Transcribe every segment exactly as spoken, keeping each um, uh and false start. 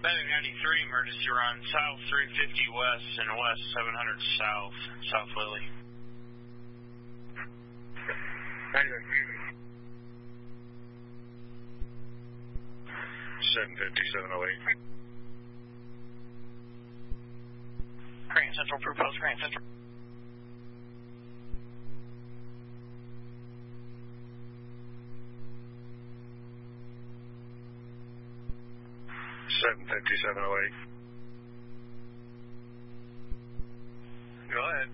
Medic ninety-three, emergency run, south three fifty west and west seven hundred south, South Lily. seven fifty, seven oh eight. Grant Central, Proof Post, Grant Central. seven fifty, seven oh eight. Go ahead.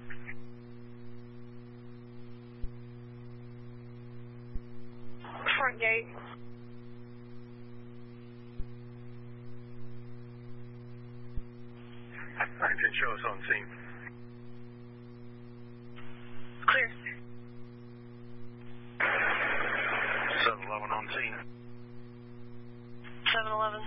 Front gate. I can show us on scene. Clear. seven eleven on scene. seven eleven.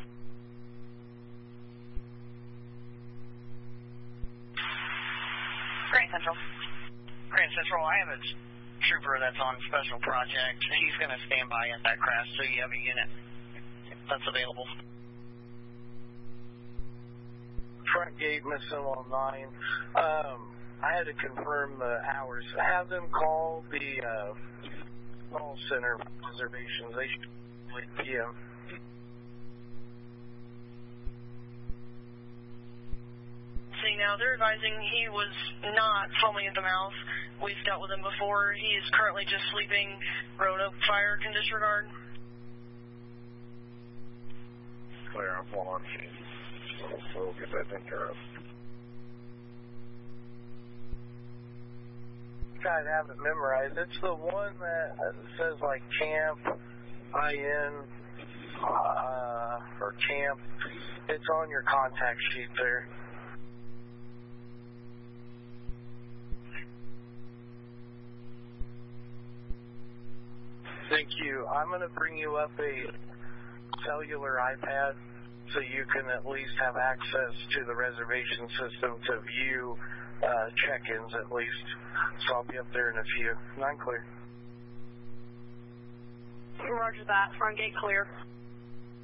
Grand Central. Grand Central, I have a trooper that's on special project. He's going to stand by at that crash, so you have a unit that's available. Front gate, missile on nine. Um, I had to confirm the hours. Have them call the uh, call center reservations. They should be eight P M See, now they're advising he was not foaming at the mouth. We've dealt with him before. He is currently just sleeping. Road up, fire, can disregard. Clear, I'm full on scene. So we'll get that taken care of. Guys have it memorized. It's the one that says like camp, I N, uh, or camp. It's on your contact sheet there. Thank you. I'm going to bring you up a cellular iPad so you can at least have access to the reservation system to view uh, check-ins at least. So I'll be up there in a few. Nine clear. Roger that. Front gate clear.